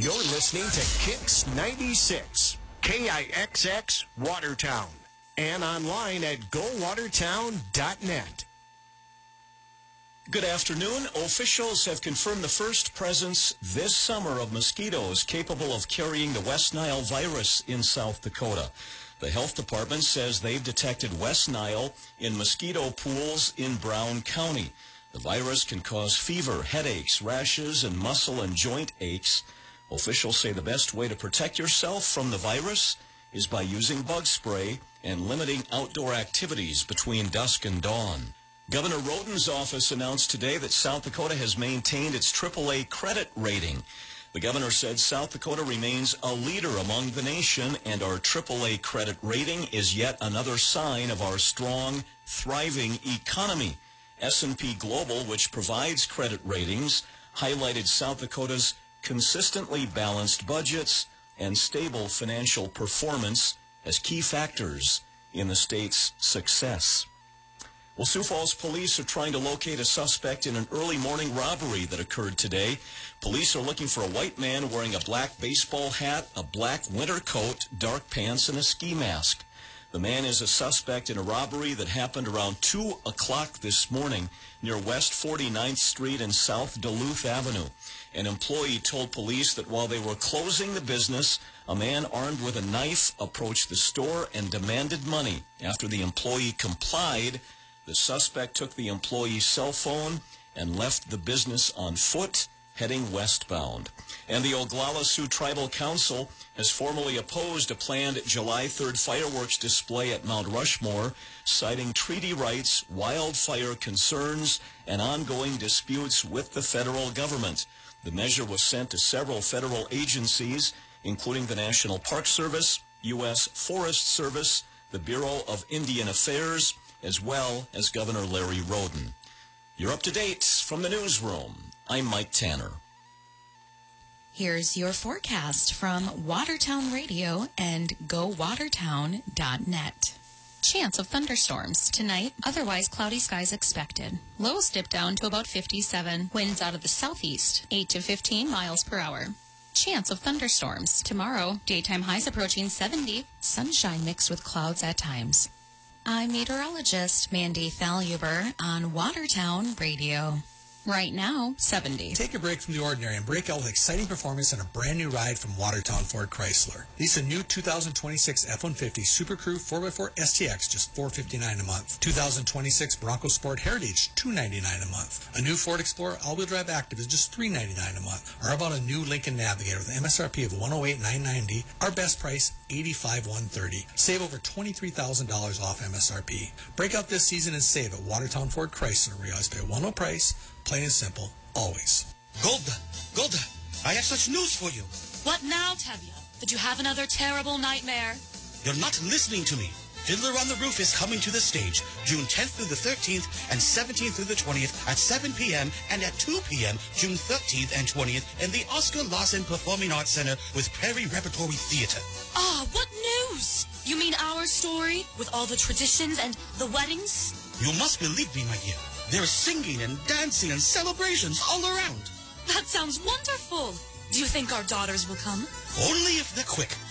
You're listening to Kicks 96, KIXX Watertown, and online at gowatertown.net. Good afternoon. Officials have confirmed the first presence this summer of mosquitoes capable of carrying the West Nile virus in South Dakota. The health department says they've detected West Nile in mosquito pools in Brown County. The virus can cause fever, headaches, rashes, and muscle and joint aches. Officials say the best way to protect yourself from the virus is by using bug spray and limiting outdoor activities between dusk and dawn. Governor Roden's office announced today that South Dakota has maintained its AAA credit rating. The governor said South Dakota remains a leader among the nation, and our AAA credit rating is yet another sign of our strong, thriving economy. S&P Global, which provides credit ratings, highlighted South Dakota's consistently balanced budgets and stable financial performance as key factors in the state's success. Well, Sioux Falls police are trying to locate a suspect in an early morning robbery that occurred today. Police are looking for a white man wearing a black baseball hat, a black winter coat, dark pants, and a ski mask. The man is a suspect in a robbery that happened around 2 o'clock this morning near West 49th Street and South Duluth Avenue. An employee told police that while they were closing the business, a man armed with a knife approached the store and demanded money. After the employee complied, the suspect took the employee's cell phone and left the business on foot, heading westbound. And the Oglala Sioux Tribal Council has formally opposed a planned July 3rd fireworks display at Mount Rushmore, citing treaty rights, wildfire concerns, and ongoing disputes with the federal government. The measure was sent to several federal agencies, including the National Park Service, U.S. Forest Service, the Bureau of Indian Affairs, as well as Governor Larry Roden. You're up to date from the newsroom. I'm Mike Tanner. Here's your forecast from Watertown Radio and gowatertown.net. Chance of thunderstorms tonight, otherwise cloudy skies expected. Lows dip down to about 57. Winds out of the southeast, 8 to 15 miles per hour. Chance of thunderstorms tomorrow, daytime highs approaching 70. Sunshine mixed with clouds at times. I'm meteorologist Mandy Thaluber on Watertown Radio. Right now, 70. Take a break from the ordinary and break out with exciting performance on a brand new ride from Watertown Ford Chrysler. These are new 2026 F-150 Super Crew 4x4 STX, just $459 a month. 2026 Bronco Sport Heritage, $299 a month. A new Ford Explorer all-wheel drive Active is just $399 a month. Or how about a new Lincoln Navigator with an MSRP of $108,990? Our best price, $85,130. Save over $23,000 off MSRP. Break out this season and save at Watertown Ford Chrysler, where you always pay one low price. Plain and simple, always. Golda, I have such news for you. What now, Tevye? Did you have another terrible nightmare? You're not listening to me. Fiddler on the Roof is coming to the stage June 10th through the 13th and 17th through the 20th at 7 p.m. and at 2 p.m. June 13th and 20th in the Oscar Lawson Performing Arts Center with Prairie Repertory Theater. Ah, what news? You mean our story with all the traditions and the weddings? You must believe me, my dear. There's singing and dancing and celebrations all around. That sounds wonderful. Do you think our daughters will come? Only if they're quick.